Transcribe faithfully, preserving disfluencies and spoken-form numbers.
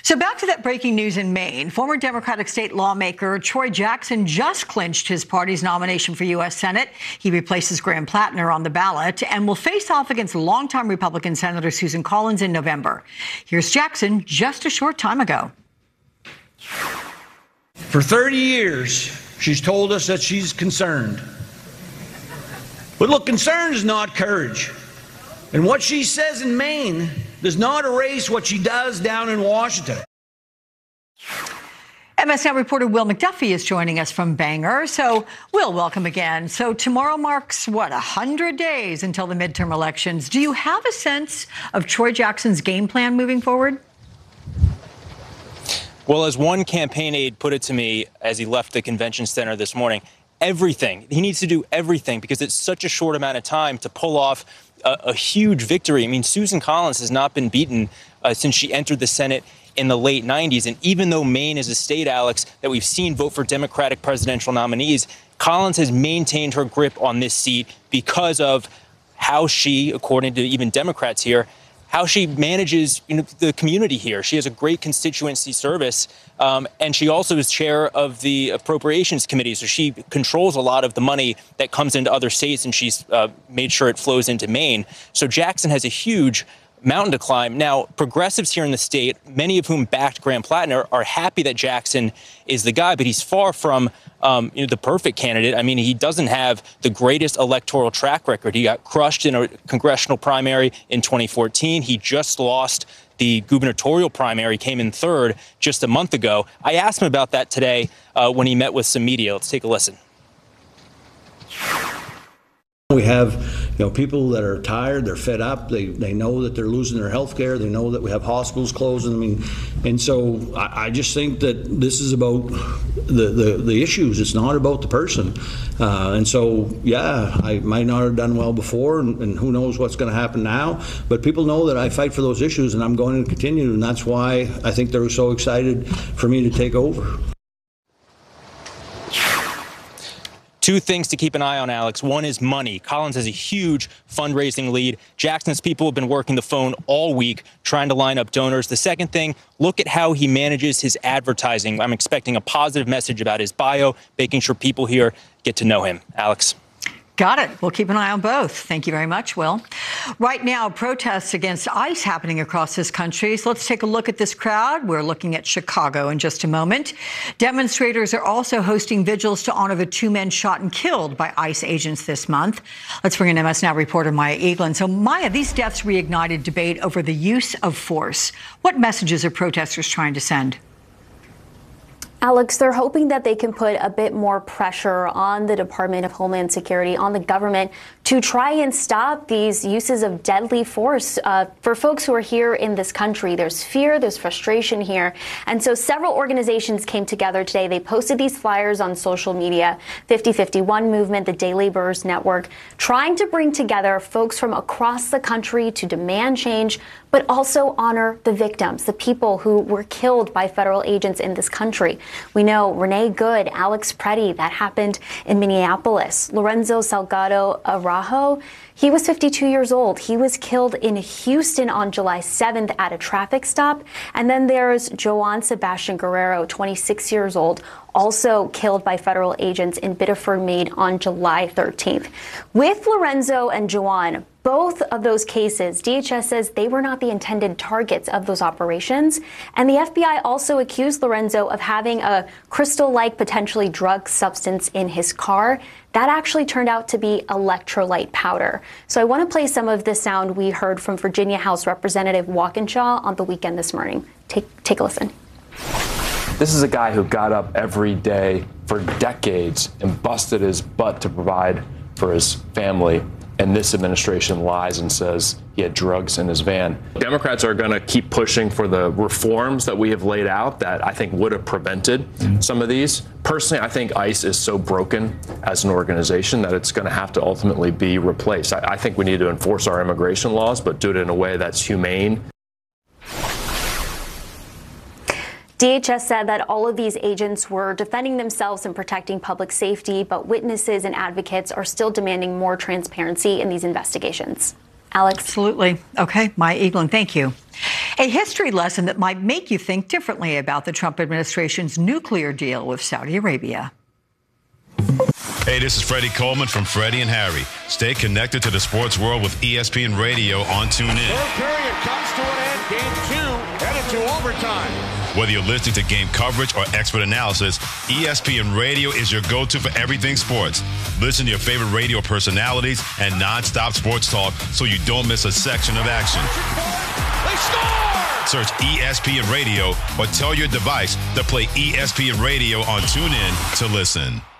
So back to that breaking news in Maine. Former Democratic state lawmaker Troy Jackson just clinched his party's nomination for U S Senate. He replaces Graham Plattner on the ballot and will face off against longtime Republican Senator Susan Collins in November. Here's Jackson just a short time ago. For thirty years, she's told us that she's concerned. But look, concern is not courage. And what she says in Maine does not erase what she does down in Washington. M S N reporter Will McDuffie is joining us from Bangor. So, Will, welcome again. So tomorrow marks, what, one hundred days until the midterm elections. Do you have a sense of Troy Jackson's game plan moving forward? Well, as one campaign aide put it to me as he left the convention center this morning, everything. He needs to do everything because it's such a short amount of time to pull off a, a huge victory. I mean, Susan Collins has not been beaten uh, since she entered the Senate in the late nineties. And even though Maine is a state, Alex, that we've seen vote for Democratic presidential nominees, Collins has maintained her grip on this seat because of how she, according to even Democrats here, how she manages you know, the community here. She has a great constituency service, um, and she also is chair of the Appropriations Committee, so she controls a lot of the money that comes into other states, and she's uh, made sure it flows into Maine. So Jackson has a huge mountain to climb. Now, progressives here in the state, many of whom backed Graham Plattner, are happy that Jackson is the guy, but he's far from um, you know, the perfect candidate. I mean, he doesn't have the greatest electoral track record. He got crushed in a congressional primary in twenty fourteen. He just lost the gubernatorial primary, came in third just a month ago. I asked him about that today uh, when he met with some media. Let's take a listen. We have, you know, people that are tired, they're fed up, they, they know that they're losing their health care, they know that we have hospitals closing. I mean, and so I, I just think that this is about the, the, the issues. It's not about the person. Uh, and so, yeah, I might not have done well before, and, and who knows what's going to happen now, but people know that I fight for those issues, and I'm going to continue, and that's why I think they're so excited for me to take over. Two things to keep an eye on, Alex. One is money. Collins has a huge fundraising lead. Jackson's people have been working the phone all week trying to line up donors. The second thing, look at how he manages his advertising. I'm expecting a positive message about his bio, making sure people here get to know him. Alex. Got it. We'll keep an eye on both. Thank you very much, Will. Right now, protests against ICE happening across this country. So let's take a look at this crowd. We're looking at Chicago in just a moment. Demonstrators are also hosting vigils to honor the two men shot and killed by ICE agents this month. Let's bring in M S Now reporter Maya Eglin. So, Maya, these deaths reignited debate over the use of force. What messages are protesters trying to send? Alex, they're hoping that they can put a bit more pressure on the Department of Homeland Security, on the government, to try and stop these uses of deadly force. Uh, for folks who are here in this country, there's fear, there's frustration here. And so several organizations came together today. They posted these flyers on social media, fifty fifty-one Movement, the Day Laborers Network, trying to bring together folks from across the country to demand change, but also honor the victims, the people who were killed by federal agents in this country. We know Renee Good, Alex Preddy, that happened in Minneapolis. Lorenzo Salgado Araujo, he was fifty-two years old. He was killed in Houston on July seventh at a traffic stop. And then there's Joan Sebastian Guerrero, twenty-six years old, also killed by federal agents in Biddeford, Maine on July thirteenth. With Lorenzo and Joan, both of those cases, D H S says they were not the intended targets of those operations. And the F B I also accused Lorenzo of having a crystal-like, potentially drug substance in his car. That actually turned out to be electrolyte powder. So I want to play some of the sound we heard from Virginia House Representative Walkinshaw on the weekend this morning. Take, take a listen. This is a guy who got up every day for decades and busted his butt to provide for his family. And this administration lies and says he had drugs in his van. Democrats are going to keep pushing for the reforms that we have laid out that I think would have prevented mm-hmm. some of these. Personally, I think ICE is so broken as an organization that it's going to have to ultimately be replaced. I, I think we need to enforce our immigration laws, but do it in a way that's humane. D H S said that all of these agents were defending themselves and protecting public safety, but witnesses and advocates are still demanding more transparency in these investigations. Alex. Absolutely. Okay, Maya Eglin, thank you. A history lesson that might make you think differently about the Trump administration's nuclear deal with Saudi Arabia. Hey, this is Freddie Coleman from Freddie and Harry. Stay connected to the sports world with E S P N Radio on TuneIn. Third period comes to an end. Game two headed to overtime. Whether you're listening to game coverage or expert analysis, E S P N Radio is your go-to for everything sports. Listen to your favorite radio personalities and nonstop sports talk so you don't miss a section of action. They score! Search E S P N Radio or tell your device to play E S P N Radio on TuneIn to listen.